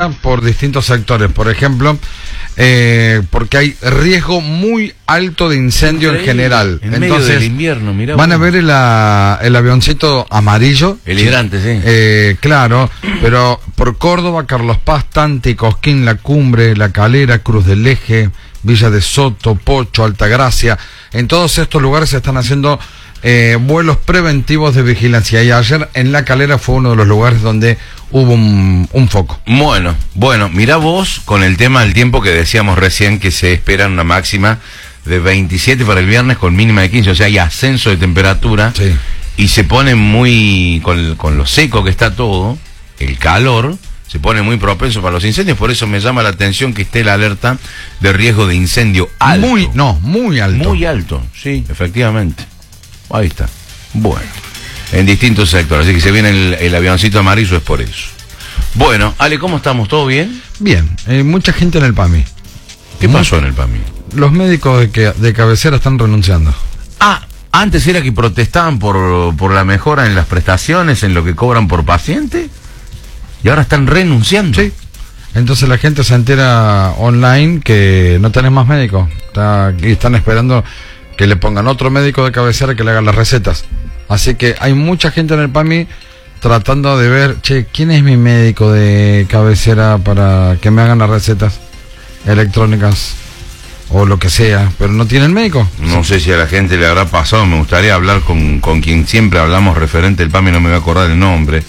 alerta por distintos sectores. Por ejemplo, porque hay riesgo muy alto de incendio en general. En medio del invierno, mirá. Van a ver el avioncito amarillo. El hidrante, sí. Claro, pero por Córdoba, Carlos Paz, Tanti, Cosquín, La Cumbre, La Calera, Cruz del Eje, Villa de Soto, Pocho, Altagracia. En todos estos lugares se están haciendo vuelos preventivos de vigilancia. Y ayer en La Calera fue uno de los lugares donde hubo un foco. Bueno, mirá vos con el tema del tiempo que decíamos recién, que se espera una máxima de 27 para el viernes con mínima de 15, o sea, hay ascenso de temperatura. Sí. Y se pone muy, con lo seco que está todo, el calor, se pone muy propenso para los incendios. Por eso me llama la atención que esté la alerta de riesgo de incendio alto. Muy alto. Muy alto, sí, efectivamente. Ahí está. Bueno, en distintos sectores, así que se viene el avioncito amarillo, es por eso. Bueno, Ale, ¿cómo estamos? ¿Todo bien? Bien, mucha gente en el PAMI. ¿Qué pasó en el PAMI? Los médicos de cabecera están renunciando. Antes era que protestaban por la mejora en las prestaciones, en lo que cobran por paciente, y ahora están renunciando. Sí. Entonces la gente se entera online que no tenés más médico, y están esperando que le pongan otro médico de cabecera que le haga las recetas. Así que hay mucha gente en el PAMI tratando de ver, ¿quién es mi médico de cabecera para que me hagan las recetas electrónicas o lo que sea? Pero no tienen médico. No sé si a la gente le habrá pasado, me gustaría hablar con quien siempre hablamos referente del PAMI, no me voy a acordar el nombre.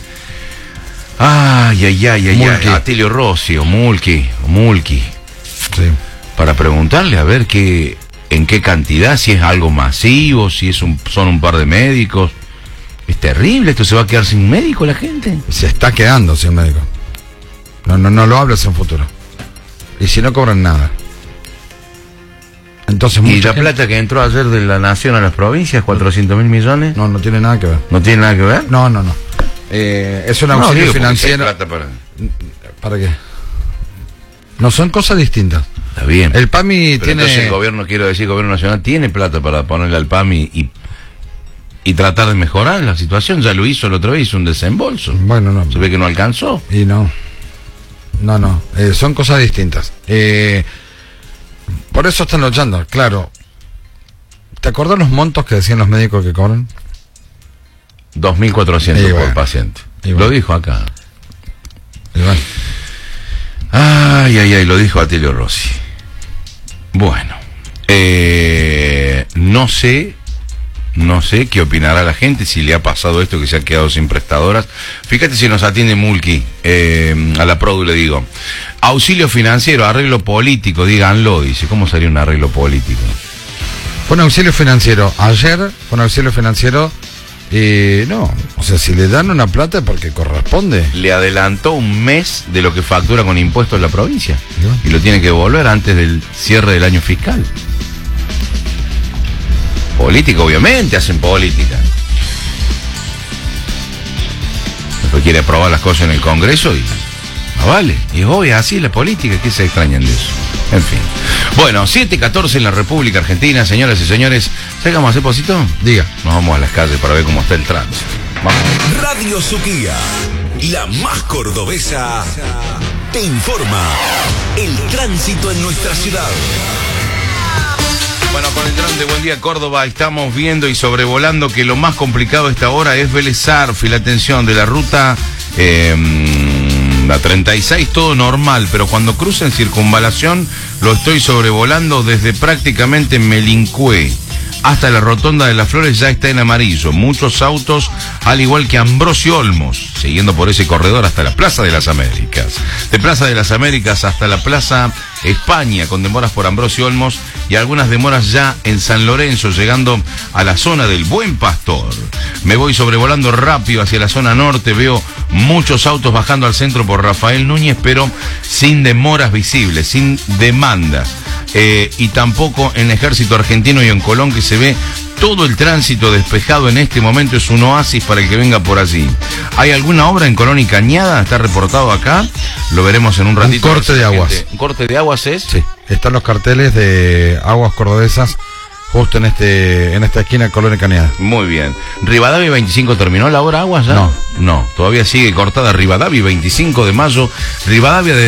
Ay, Atilio Rossi o Mulki. Sí. Para preguntarle a ver en qué cantidad, si es algo masivo, si son un par de médicos. Es terrible, esto se va a quedar sin médico la gente. Se está quedando sin médico. No lo hables en futuro. Y si no cobran nada. Entonces, ¿y la plata que entró ayer de la Nación a las provincias, 400.000 millones? No tiene nada que ver. ¿No tiene nada que ver? No. Es un auxilio financiero. Plata ¿Para qué? No, son cosas distintas. Está bien. El PAMI pero tiene... Entonces el gobierno nacional tiene plata para ponerle al PAMI y tratar de mejorar la situación. Ya lo hizo la otra vez, hizo un desembolso. Bueno, no. Se ve que no alcanzó. Y no. Son cosas distintas. Por eso están luchando, claro. ¿Te acordás los montos que decían los médicos que cobran? 2.400 por paciente. Lo dijo acá. Ay, lo dijo Atilio Rossi. Bueno, no sé qué opinará la gente, si le ha pasado esto que se ha quedado sin prestadoras. Fíjate si nos atiende Mulki, a la Produ le digo. Auxilio financiero, arreglo político, díganlo, dice. ¿Cómo sería un arreglo político? Fue un auxilio financiero. Ayer fue un auxilio financiero. No, o sea, si le dan una plata es porque corresponde. Le adelantó un mes de lo que factura con impuestos la provincia. Y lo tiene que devolver antes del cierre del año fiscal. Política, obviamente, hacen política. Después quiere aprobar las cosas en el Congreso y... vale, y hoy así es la política, ¿qué se extrañan de eso? En fin. Bueno, 7:14 en la República Argentina, señoras y señores. ¿Sabes a propósito? Diga. Nos vamos a las calles para ver cómo está el tránsito. Vamos. Radio Suquía, la más cordobesa, te informa el tránsito en nuestra ciudad. Bueno, con el tren de Buen Día Córdoba estamos viendo y sobrevolando que lo más complicado a esta hora es Vélez Sarsfield. La atención de la ruta... la 36 todo normal, pero cuando cruza en circunvalación lo estoy sobrevolando desde prácticamente Melincué hasta la rotonda de las Flores, ya está en amarillo. Muchos autos, al igual que Ambrosio Olmos, siguiendo por ese corredor hasta la Plaza de las Américas. De Plaza de las Américas hasta la Plaza España, con demoras por Ambrosio Olmos y algunas demoras ya en San Lorenzo, llegando a la zona del Buen Pastor. Me voy sobrevolando rápido hacia la zona norte, veo muchos autos bajando al centro por Rafael Núñez, pero sin demoras visibles, sin demandas. Y tampoco en Ejército Argentino y en Colón, que se ve todo el tránsito despejado en este momento. Es un oasis para el que venga por allí. ¿Hay alguna obra en Colón y Cañada? Está reportado acá. Lo veremos en un ratito. Un corte de aguas. ¿Un corte de aguas es? Sí, están los carteles de aguas cordobesas justo en esta esquina de Colón y Cañada. Muy bien. ¿Rivadavia 25 terminó la obra aguas ya? No. No, todavía sigue cortada Rivadavia 25 de mayo. Rivadavia de